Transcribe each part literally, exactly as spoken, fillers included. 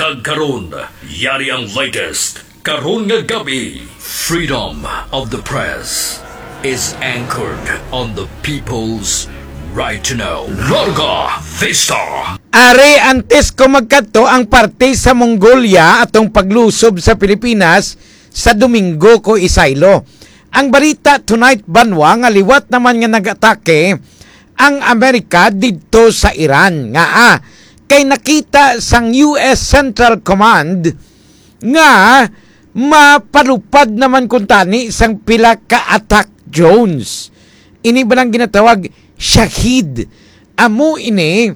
Kag karon, yari ang latest. Karon nga gabi, freedom of the press is anchored on the people's right to know. Larga Vista! Are antes ko magkadto ang parte sa Mongolia atong paglusob sa Pilipinas sa Domingo ko isaylo. Ang balita tonight banwa nga liwat naman nga nag-atake ang Amerika didto sa Iran nga ah, kay nakita sang U S Central Command nga mapalupad naman kuntani sang pila ka attack drones. Ini ba lang ginatawag Shahid? Amo ini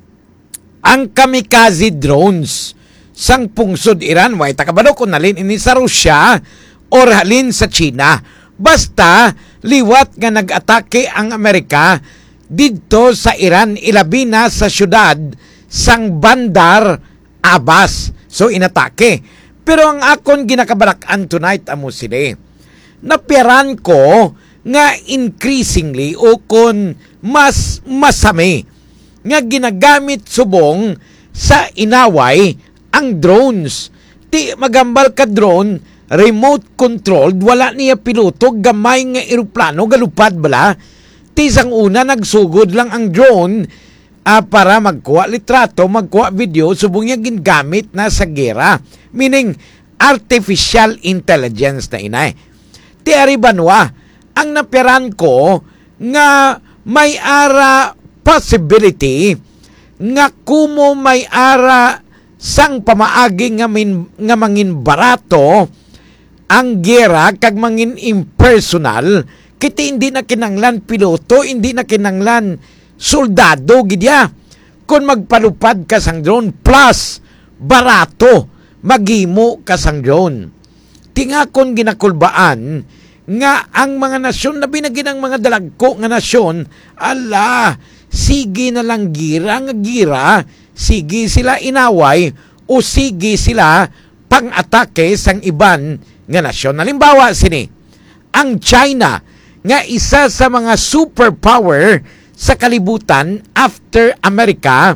ang kamikaze drones sang pungsod Iran. Way takabalo kung nalin ini sa Rusya or halin sa China. Basta liwat nga nag-atake ang Amerika didto sa Iran, ilabi na sa syudad sang Bandar Abbas. So inatake. Pero ang akon ginakabalakan tonight amo sila. Napiran ko nga increasingly o kon mas masami nga ginagamit subong sa inaway ang drones. Ti magambal ka drone, remote controlled, wala niya piloto, gamay nga eroplano, galupad bala. Ti sang una nagsugod lang ang drone uh, para magkuha litrato, magkuha video, subong niya ginagamit na sa gera. Meaning, artificial intelligence na inay. Ti aribanwa, ang napiran ko nga may ara possibility nga kumo may ara sang pamaagi nga, min, nga mangin barato ang gera kag mangin impersonal kiti hindi na kinanglan piloto, hindi na kinanglan soldado gidya. Kung magpalupad ka sang drone plus barato magimo ka sang drone. Tinga kon ginakulbaan nga ang mga nasyon, labi na ginang mga dalagko nga nasyon, ala, sige na lang gira nga gira, sige sila inaway o sige sila pang-atake sang iban nga nasyon. Halimbawa sini, ang China nga isa sa mga superpower sa kalibutan after Amerika,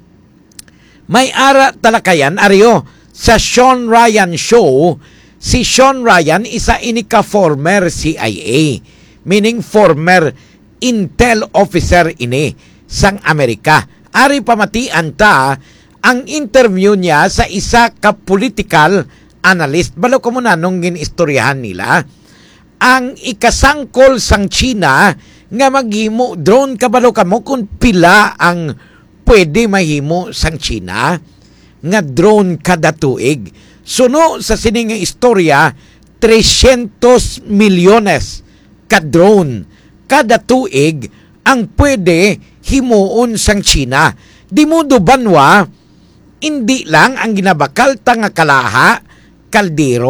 may ara talakayan ariyo sa Sean Ryan Show. Si Sean Ryan isa ini ka former C I A, meaning former intel officer ini sang Amerika. Ari pamatian ta ang interview niya sa isa ka political analyst. Balo ko muna nung ginistoryahan nila. Ang ikasangkol sang China nga maghimo drone, kabalo ka mo kung pila ang pwede mahimo sang China nga drone kada tuig. Suno sa sining nga istorya, three hundred milyones ka drone kada tuig ang pwede himuon sang China. Di mo do banwa, hindi lang ang ginabakal ta nga kalaha, kaldero,